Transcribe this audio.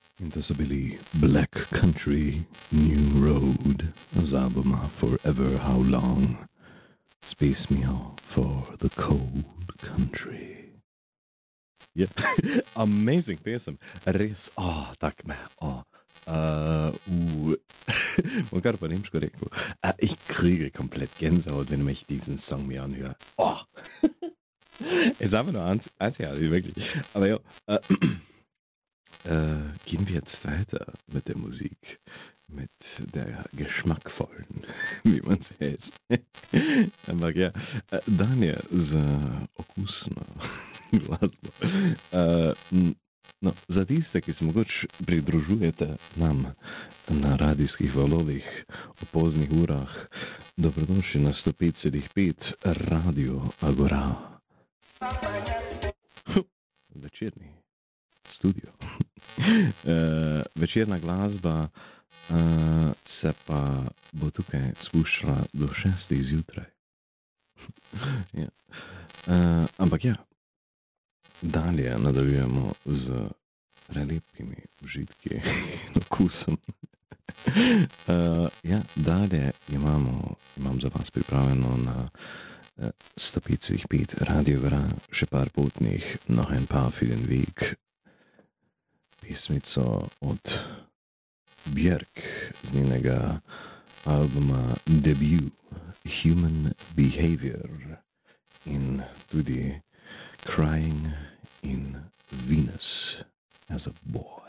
In to so bili Black Country, New Road z albuma Forever How Long s pesmijo For the Cold Country. Je amazing pesem, res, tak me, bom kar po nemško rekel, ich kriege komplett Gänsehaut, wenn ich diesen Song mir anhöre. Es ist einfach nur einzigartig, wirklich. Aber ja, gehen wir jetzt weiter mit der Musik, mit der geschmackvollen, wie man es heißt. Ampak ja, Danje z okusno glasbo. No, za tiste, ki se mogoče pridružujete nam na radijskih valovih o poznih urah, dobrodošli na 105,5 Radio Agora. Večerni studio. Večerna glasba se pa bo tukaj spuščala do 6 zjutraj. Ja. Ampak ja, dalje nadaljujemo z prelepimi užitki in okusom. Ja, dalje imam za vas pripravljeno na 105,5 Radio Agora še par potnih, noch ein paar für den Weg. Pesmico od Björk z njenega albuma Debut Human Behavior in tudi Crying in Venus as a Boy.